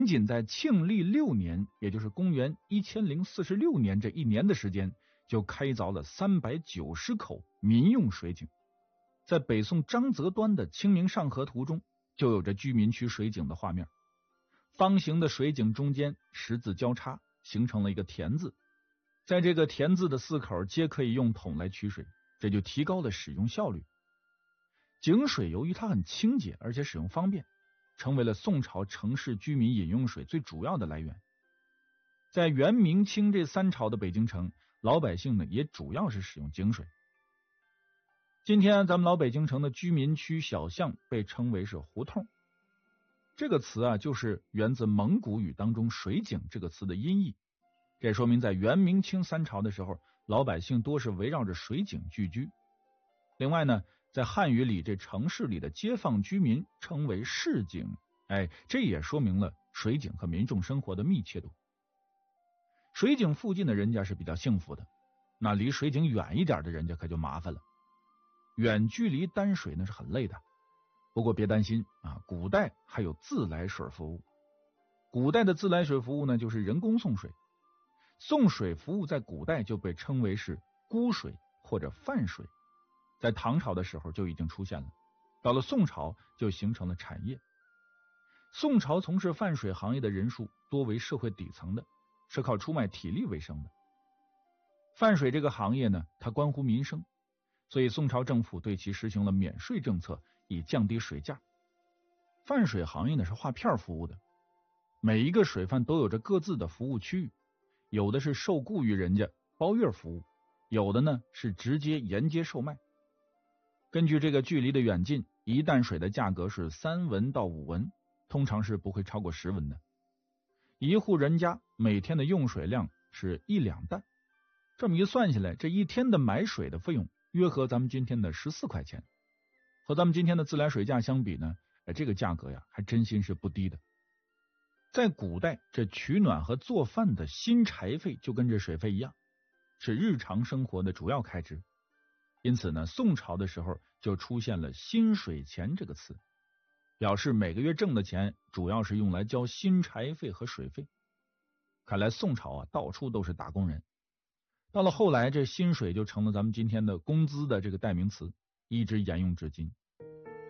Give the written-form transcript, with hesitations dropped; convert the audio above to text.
仅在庆历6年，也就是公元1046年这一年的时间，就开凿了390口民用水井。在北宋张择端的《清明上河图》中，就有着居民区水井的画面。方形的水井中间十字交叉，形成了一个田字，在这个田字的4口皆可以用桶来取水，这就提高了使用效率。井水由于它很清洁，而且使用方便，成为了宋朝城市居民饮用水最主要的来源。在元明清这3朝的北京城，老百姓呢也主要是使用井水。今天咱们老北京城的居民区小巷被称为是胡同，这个词啊就是源自蒙古语当中水井这个词的音译。这说明在元明清3朝的时候，老百姓多是围绕着水井聚居。另外呢，在汉语里这城市里的街坊居民称为市井，这也说明了水井和民众生活的密切度。水井附近的人家是比较幸福的，那离水井远一点的人家可就麻烦了。远距离担水那是很累的，不过别担心啊，古代还有自来水服务。古代的自来水服务呢，就是人工送水。送水服务在古代就被称为是沽水或者贩水，在唐朝的时候就已经出现了，到了宋朝就形成了产业。宋朝从事贩水行业的人数多为社会底层的，是靠出卖体力为生的。贩水这个行业呢，它关乎民生，所以宋朝政府对其实行了免税政策，以降低水价。贩水行业呢是划片服务的，每一个水贩都有着各自的服务区域，有的是受雇于人家包月服务，有的呢是直接沿街售卖。根据这个距离的远近，一担水的价格是3文到5文，通常是不会超过10文的。一户人家每天的用水量是1两担，这么一算下来，这一天的买水的费用约合咱们今天的14块钱，和咱们今天的自来水价相比呢，这个价格呀还真心是不低的。在古代，这取暖和做饭的新柴费就跟这水费一样，是日常生活的主要开支。因此呢，宋朝的时候就出现了薪水钱这个词，表示每个月挣的钱主要是用来交新柴费和水费。看来宋朝啊，到处都是打工人。到了后来，这薪水就成了咱们今天的工资的这个代名词，一直沿用至今。